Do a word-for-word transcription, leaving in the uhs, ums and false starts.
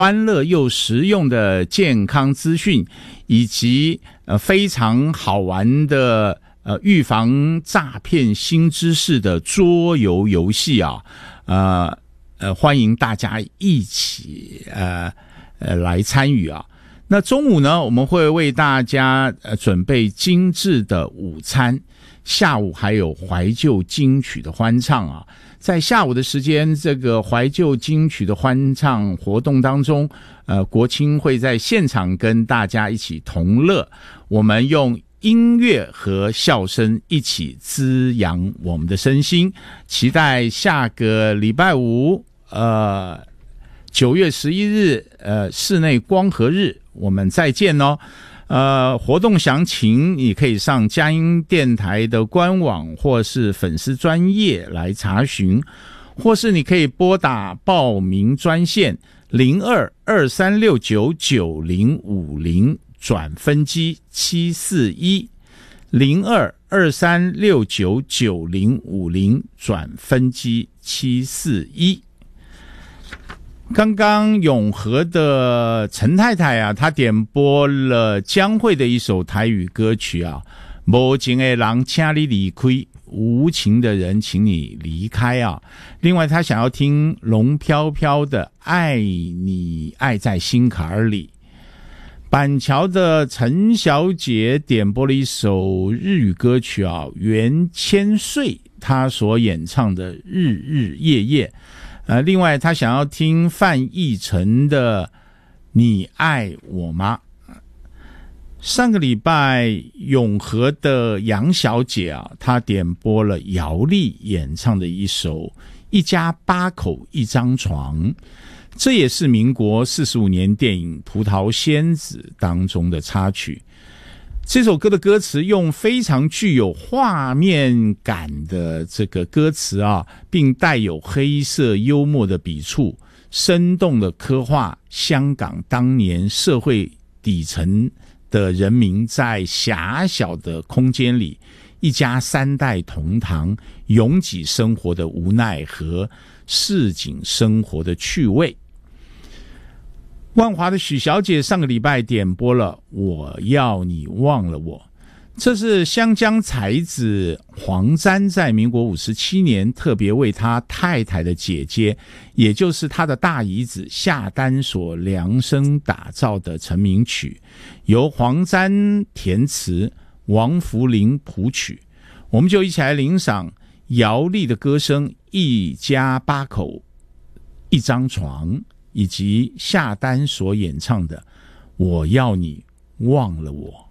欢乐又实用的健康资讯，以及呃非常好玩的呃预防诈骗新知识的桌游游戏啊，呃呃欢迎大家一起呃呃来参与啊。那中午呢，我们会为大家呃准备精致的午餐，下午还有怀旧金曲的欢唱啊。在下午的时间，这个怀旧金曲的欢唱活动当中，呃，国青会在现场跟大家一起同乐，我们用音乐和笑声一起滋养我们的身心。期待下个礼拜五，呃，九月十一日，呃，室内光合日，我们再见哦。呃，活动详情你可以上佳音电台的官网或是粉丝专页来查询，或是你可以拨打报名专线零二二三六九九零五零转分机七四一零二二三六九九零五零转分机七四一。刚刚永和的陈太太啊，她点播了江蕙的一首台语歌曲啊，无情的人请你离开，无情的人请你离开啊。另外她想要听龙飘飘的爱你爱在心坎里。板桥的陈小姐点播了一首日语歌曲啊，袁千岁她所演唱的日日夜夜。呃，另外他想要听范逸臣的你爱我吗。上个礼拜永和的杨小姐啊，她点播了姚丽演唱的一首一家八口一张床，这也是民国四十五年电影《葡萄仙子》当中的插曲。这首歌的歌词用非常具有画面感的这个歌词啊，并带有黑色幽默的笔触，生动的刻画香港当年社会底层的人民在狭小的空间里一家三代同堂拥挤生活的无奈和市井生活的趣味。万华的许小姐上个礼拜点播了我要你忘了我，这是湘江才子黄沾在民国五十七年特别为他太太的姐姐，也就是他的大姨子夏丹所量身打造的成名曲，由黄沾填词，王福林谱曲。我们就一起来欣赏姚丽的歌声，一家八口一张床，以及夏丹所演唱的我要你忘了我。